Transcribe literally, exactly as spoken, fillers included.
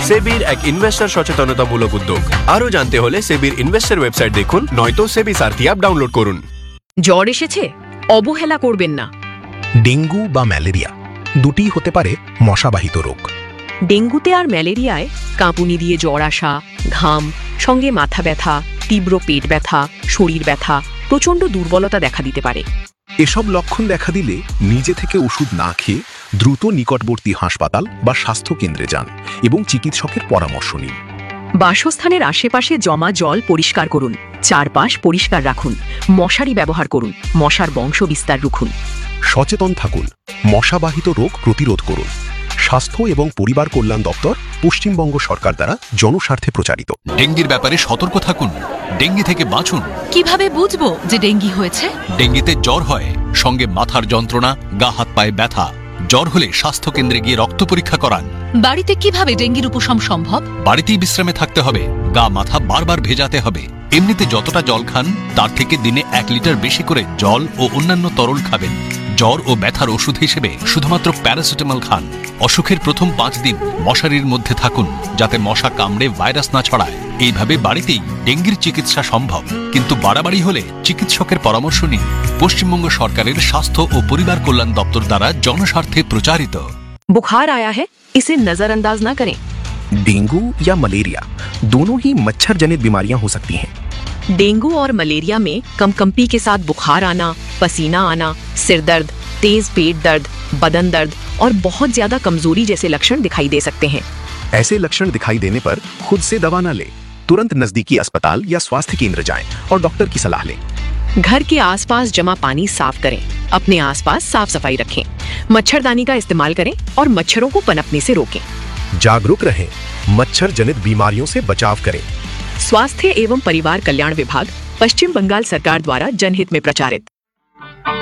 সেবির এক ইনভেস্টর সচেতনতামূলক উদ্যোগ। আরো জানতে হলে সেবির ইনভেস্টর ওয়েবসাইট দেখুন, নয়তো সেবি সারথি অ্যাপ ডাউনলোড করুন। জ্বর এসেছে, অবহেলা করবেন না। ডেঙ্গু বা ম্যালেরিয়া দুটিই হতে পারে মশাবাহিত রোগ। ডেঙ্গুতে আর ম্যালেরিয়ায় কাঁপুনি দিয়ে জ্বর আসা, ঘাম, সঙ্গে মাথা ব্যথা, তীব্র পেট ব্যথা, শরীর ব্যথা, প্রচণ্ড দুর্বলতা দেখা দিতে পারে। এসব লক্ষণ দেখা দিলে নিজে থেকে ওষুধ না খেয়ে দ্রুত নিকটবর্তী হাসপাতাল বা স্বাস্থ্য কেন্দ্রে যান এবং চিকিৎসকের পরামর্শ নিন। বাসস্থানের আশেপাশে জমা জল পরিষ্কার করুন, চারপাশ পরিষ্কার রাখুন, মশারি ব্যবহার করুন, মশার বংশ বিস্তার রুখুন। সচেতন থাকুন, মশাবাহিত রোগ প্রতিরোধ করুন। স্বাস্থ্য এবং পরিবার কল্যাণ দপ্তর, পশ্চিমবঙ্গ সরকার দ্বারা জনস্বার্থে প্রচারিত। ডেঙ্গির ব্যাপারে সতর্ক থাকুন, ডেঙ্গি থেকে বাঁচুন। কিভাবে বুঝবো যে ডেঙ্গি হয়েছে? ডেঙ্গিতে জ্বর হয়, সঙ্গে মাথার যন্ত্রণা, গা হাত পায়ে ব্যথা। জ্বর হলে স্বাস্থ্য কেন্দ্রে গিয়ে রক্ত পরীক্ষা করান। বাড়িতে কিভাবে ডেঙ্গির উপশম সম্ভব? বাড়িতেই বিশ্রামে থাকতে হবে, গা মাথা বারবার ভেজাতে হবে। এমনিতে যতটা জল খান তার থেকে দিনে এক লিটার বেশি করে জল ও অন্যান্য তরল খাবেন। জ্বর ও ব্যথার ওষুধ হিসেবে শুধুমাত্র প্যারাসিটামল খান। অসুখের প্রথম পাঁচ দিন মশারির মধ্যে থাকুন, যাতে মশা কামড়ে ভাইরাস না ছড়ায়। এইভাবে বাড়িতেই ডেঙ্গির চিকিৎসা সম্ভব, কিন্তু বাড়াবাড়ি হলে চিকিৎসকের পরামর্শ নিন। পশ্চিমবঙ্গ সরকারের স্বাস্থ্য ও পরিবার কল্যাণ দপ্তর দ্বারা জনস্বার্থে প্রচারিত। बुखार आया है, इसे नजरअंदाज ना करें। डेंगू या मलेरिया दोनों ही मच्छर जनित बीमारियां हो सकती हैं। डेंगू और मलेरिया में कंपकंपी के साथ बुखार आना, पसीना आना, सिर दर्द, तेज पेट दर्द, बदन दर्द और बहुत ज्यादा कमजोरी जैसे लक्षण दिखाई दे सकते हैं। ऐसे लक्षण दिखाई देने पर खुद से दवा न लें, तुरंत नजदीकी अस्पताल या स्वास्थ्य केंद्र जाएं और डॉक्टर की सलाह लें। घर के आसपास जमा पानी साफ करें, अपने आसपास साफ सफाई रखें, मच्छरदानी का इस्तेमाल करें और मच्छरों को पनपने से रोकें। जागरूक रहें, मच्छर जनित बीमारियों से बचाव करें। स्वास्थ्य एवं परिवार कल्याण विभाग, पश्चिम बंगाल सरकार द्वारा जनहित में प्रचारित।